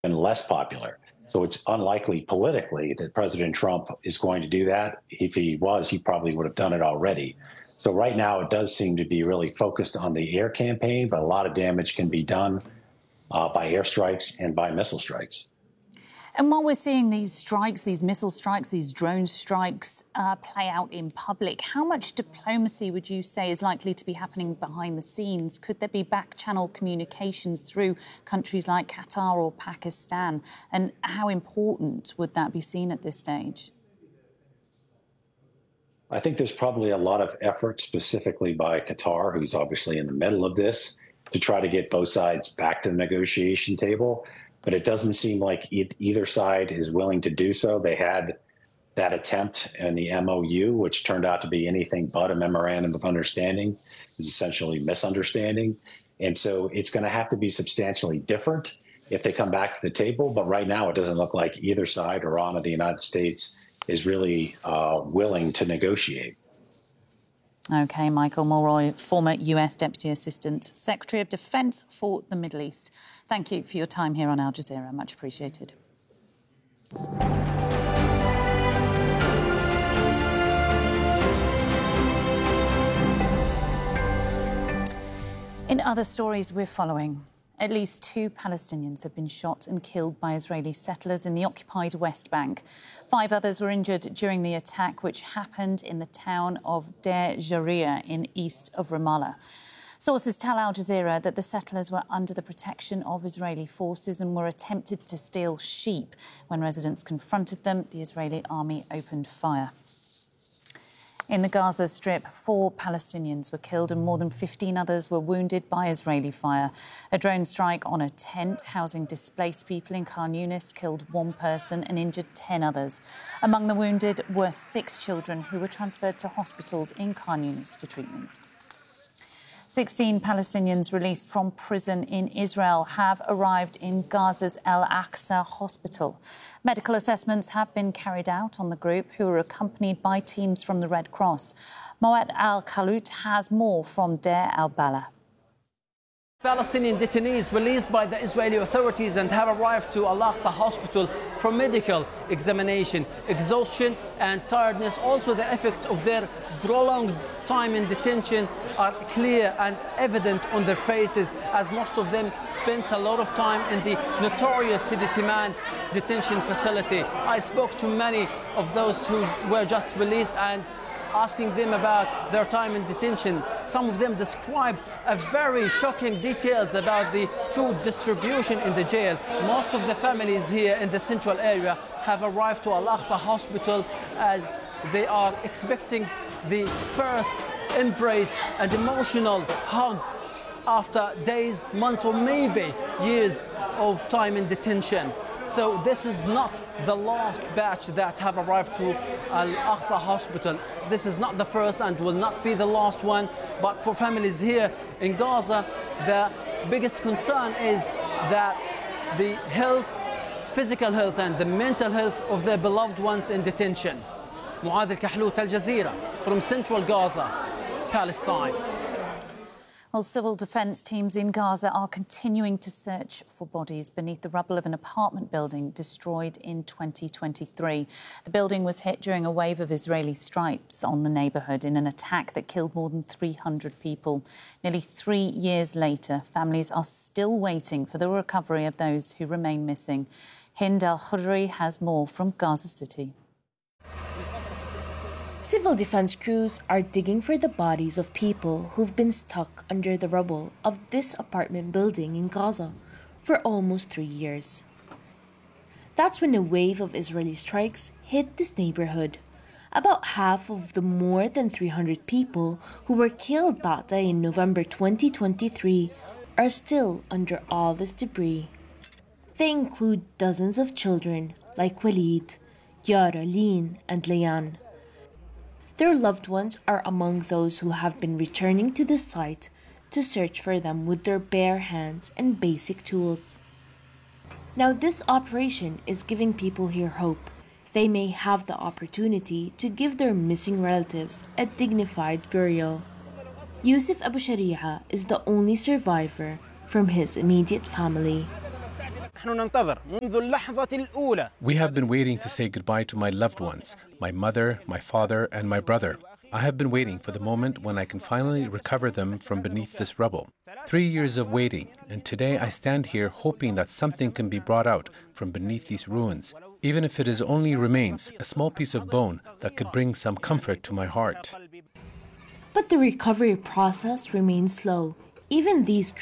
been less popular. So it's unlikely politically that President Trump is going to do that. If he was, he probably would have done it already. So right now it does seem to be really focused on the air campaign, but a lot of damage can be done by airstrikes and by missile strikes. And while we're seeing these strikes, these missile strikes, these drone strikes play out in public, how much diplomacy would you say is likely to be happening behind the scenes? Could there be back-channel communications through countries like Qatar or Pakistan? And how important would that be seen at this stage? I think there's probably a lot of effort specifically by Qatar, who's obviously in the middle of this, to try to get both sides back to the negotiation table. But it doesn't seem like either side is willing to do so. They had that attempt in the MOU, which turned out to be anything but a memorandum of understanding, is essentially misunderstanding. And so it's going to have to be substantially different if they come back to the table. But right now, it doesn't look like either side, Iran or the United States, is really willing to negotiate. OK, Michael Mulroy, former US Deputy Assistant Secretary of Defence for the Middle East. Thank you for your time here on Al Jazeera. Much appreciated. In other stories we're following, at least 2 Palestinians have been shot and killed by Israeli settlers in the occupied West Bank. 5 others were injured during the attack, which happened in the town of Deir Jaria in east of Ramallah. Sources tell Al Jazeera that the settlers were under the protection of Israeli forces and were attempted to steal sheep. When residents confronted them, the Israeli army opened fire. In the Gaza Strip, 4 Palestinians were killed and more than 15 others were wounded by Israeli fire. A drone strike on a tent housing displaced people in Khan Yunis killed 1 person and injured 10 others. Among the wounded were 6 children who were transferred to hospitals in Khan Yunis for treatment. 16 Palestinians released from prison in Israel have arrived in Gaza's Al-Aqsa hospital. Medical assessments have been carried out on the group, who are accompanied by teams from the Red Cross. Moat Al-Khalut has more from Deir al-Balah. Palestinian detainees released by the Israeli authorities and have arrived to Al-Aqsa hospital for medical examination. Exhaustion and tiredness, also the effects of their prolonged time in detention, are clear and evident on their faces, as most of them spent a lot of time in the notorious Sidi Timan detention facility. I spoke to many of those who were just released and asking them about their time in detention. Some of them described very shocking details about the food distribution in the jail. Most of the families here in the central area have arrived to Al-Aqsa hospital as they are expecting the first embrace and emotional hug after days, months, or maybe years of time in detention. So this is not the last batch that have arrived to Al-Aqsa hospital. This is not the first and will not be the last one. But for families here in Gaza, the biggest concern is that the health, physical health and the mental health of their beloved ones in detention. Muad Al-Kahlout, Al Jazeera, from central Gaza, Palestine. Well, civil defence teams in Gaza are continuing to search for bodies beneath the rubble of an apartment building destroyed in 2023. The building was hit during a wave of Israeli strikes on the neighbourhood in an attack that killed more than 300 people. Nearly 3 years later, families are still waiting for the recovery of those who remain missing. Hind Al-Khudri has more from Gaza City. Civil defense crews are digging for the bodies of people who've been stuck under the rubble of this apartment building in Gaza for almost 3 years. That's when a wave of Israeli strikes hit this neighborhood. About half of the more than 300 people who were killed that day in November 2023 are still under all this debris. They include dozens of children like Walid, Yara, Lin, and Layan. Their loved ones are among those who have been returning to the site to search for them with their bare hands and basic tools. Now, this operation is giving people here hope. They may have the opportunity to give their missing relatives a dignified burial. Yusuf Abu Sharia is the only survivor from his immediate family. We have been waiting to say goodbye to my loved ones, my mother, my father, and my brother. I have been waiting for the moment when I can finally recover them from beneath this rubble. 3 years of waiting, and today I stand here hoping that something can be brought out from beneath these ruins, even if it is only remains, a small piece of bone that could bring some comfort to my heart. But the recovery process remains slow. Even these